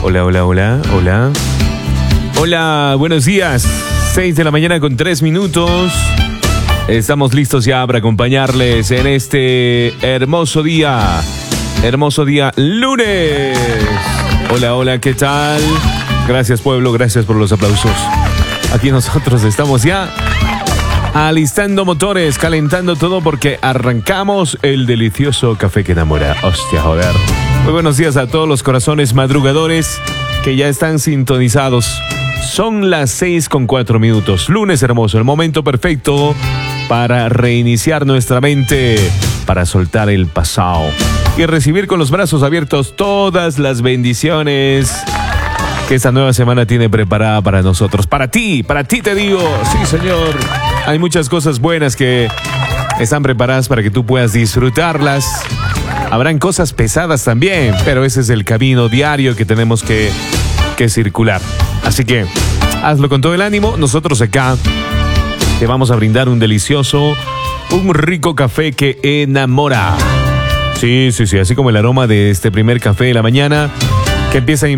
Hola, hola, hola, hola. Hola, buenos días. 6 de la mañana con 3 minutos. Estamos listos ya para acompañarles en este hermoso día. Hermoso día lunes. Hola, hola, ¿qué tal? Gracias, pueblo, gracias por los aplausos. Aquí nosotros estamos ya alistando motores, calentando todo porque arrancamos el delicioso café que enamora. Hostia, joder. Muy buenos días a todos los corazones madrugadores que ya están sintonizados. Son las 6:04. Lunes hermoso, el momento perfecto para reiniciar nuestra mente, para soltar el pasado y recibir con los brazos abiertos todas las bendiciones que esta nueva semana tiene preparada para nosotros. Para ti te digo, sí señor. Hay muchas cosas buenas que están preparadas para que tú puedas disfrutarlas. Habrán cosas pesadas también, pero ese es el camino diario que tenemos que circular. Así que hazlo con todo el ánimo. Nosotros acá te vamos a brindar un rico café que enamora. Sí, así como el aroma de este primer café de la mañana que empieza a